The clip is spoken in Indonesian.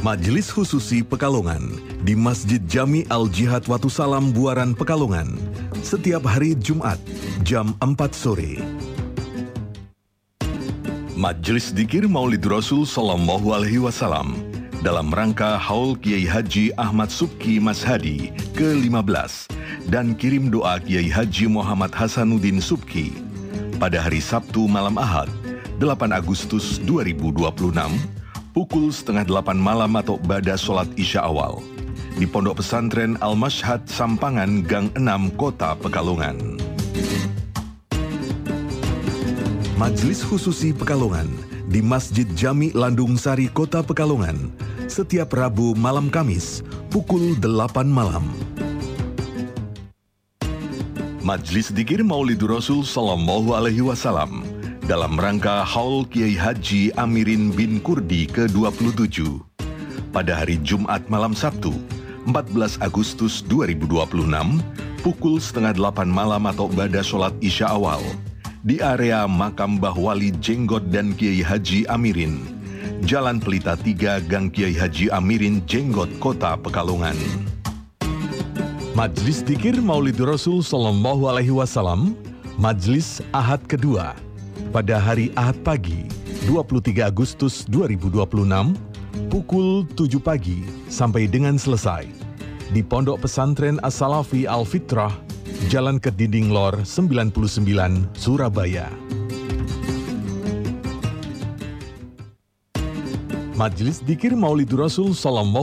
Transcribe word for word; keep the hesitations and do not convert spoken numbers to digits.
Majelis Khususi Pekalongan di Masjid Jami Al-Jihad Watu Salam Buaran Pekalongan setiap hari Jumat jam empat sore. Majelis Dzikir Maulid Rasul Sallallahu Alaihi Wasallam dalam rangka Haul Kiai Haji Ahmad Subki Mas Hadi ke lima belas dan kirim doa Kiai Haji Muhammad Hasanuddin Subki pada hari Sabtu malam Ahad delapan Agustus dua ribu dua puluh enam pukul setengah delapan malam atau ba'da sholat isya awal di Pondok Pesantren Al-Mashhad Sampangan Gang enam Kota Pekalongan. Majelis Khususi Pekalongan di Masjid Jami Landung Sari Kota Pekalongan setiap Rabu malam Kamis pukul delapan malam. Majelis Dzikir Maulid Rasul Sallallahu Alaihi Wasallam dalam rangka Haul Kiai Haji Amirin bin Kurdi ke dua puluh tujuh pada hari Jumat malam Sabtu empat belas Agustus dua ribu dua puluh enam pukul setengah delapan malam atau ba'da sholat isya awal di area Makam Mbah Wali Jenggot dan Kiai Haji Amirin, Jalan Pelita tiga, Gang Kiai Haji Amirin, Jenggot, Kota Pekalongan. Majelis Dzikir Maulid Rasul Sallallahu Alaihi Wasallam, Majelis Ahad kedua pada hari Ahad pagi dua puluh tiga Agustus dua ribu dua puluh enam pukul tujuh pagi sampai dengan selesai di Pondok Pesantren As-Salafi Al-Fitrah, Jalan Kedinding Lor sembilan puluh sembilan, Surabaya. Majelis Dzikir Maulid Rasul Sallallahu